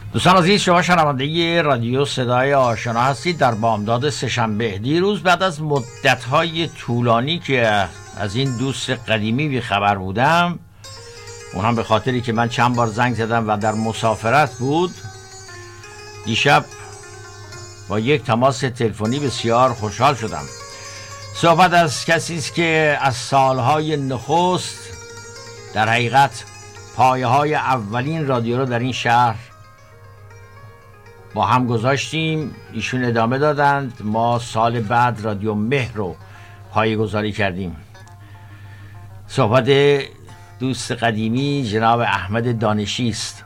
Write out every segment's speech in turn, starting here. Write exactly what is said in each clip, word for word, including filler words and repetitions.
دوستان عزیز، شما شنونده رادیو صدای آشنا هستید در بامداد سه‌شنبه. دیروز بعد از مدت‌های طولانی که از این دوست قدیمی بی خبر بودم، اون هم به خاطری که من چند بار زنگ زدم و در مسافرت بود، دیشب با یک تماس تلفنی بسیار خوشحال شدم. صحبت از کسی است که از سالهای نخست در حقیقت پایه‌های اولین رادیو رو در این شهر با هم گذاشتیم. ایشون ادامه دادند، ما سال بعد رادیو مهر رو پایه گذاری کردیم. صحبت دوست قدیمی جناب احمد دانشی است.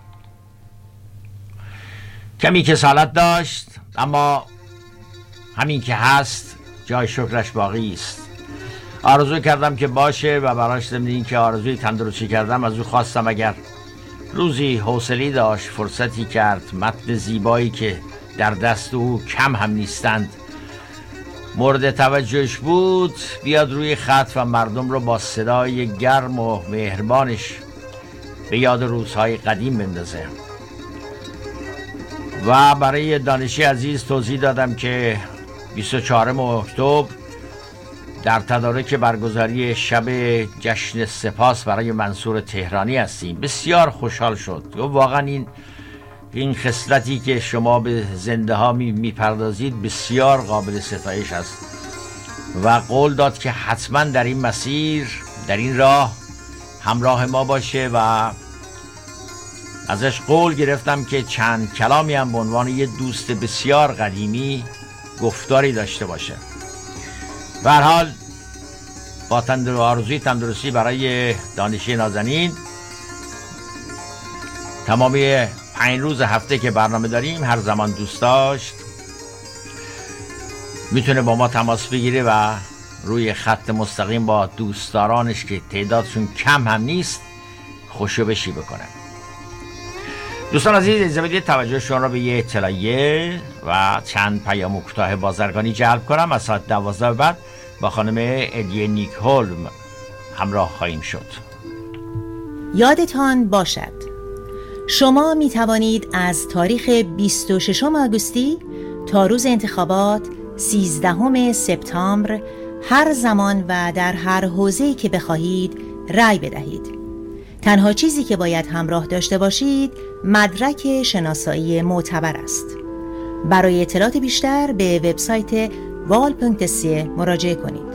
کمی کسالت داشت، اما همین که هست جای شکرش باقی است. آرزو کردم که باشه و براش ضمن این که آرزوی تندرستی کردم از او خواستم اگر روزی حوصله‌ای داشت، فرصتی کرد، متن زیبایی که در دست او کم هم نیستند مورد توجهش بود، بیاد روی خط و مردم رو با صدای گرم و مهربانش به یاد روزهای قدیم بندازه. و برای دانشی عزیز توضیح دادم که بیست و چهارم اکتبر در تدارک برگزاری شب جشن سپاس برای منصور تهرانی هستیم. بسیار خوشحال شد. واقعا این این خصلتی که شما به زنده ها می میپردازید بسیار قابل ستایش است و قول داد که حتما در این مسیر، در این راه همراه ما باشه و ازش قول گرفتم که چند کلامی هم به عنوان یه دوست بسیار قدیمی گفتاری داشته باشه. به هر حال با تندر آرزوی تندرستی برای دانشی نازنین، تمامی پنج روز هفته که برنامه داریم هر زمان دوست داشت میتونه با ما تماس بگیره و روی خط مستقیم با دوستدارانش که تعدادشون کم هم نیست خوشو بشی بکنه. دوستان عزیز، اجازه بدید توجهشون را به یه اطلاعیه و چند پیام کوتاه بازرگانی جلب کنم. از ساعت دوازده بعد با خانم الیه نیکهولم همراه خواهیم شد. یادتان باشد شما می توانید از تاریخ بیست و ششم آگوستی تا روز انتخابات سیزدهم سپتامبر هر زمان و در هر حوزه‌ای که بخواهید رأی بدهید. تنها چیزی که باید همراه داشته باشید مدرک شناسایی معتبر است. برای اطلاعات بیشتر به وبسایت وال پونکت سی مراجعه کنید.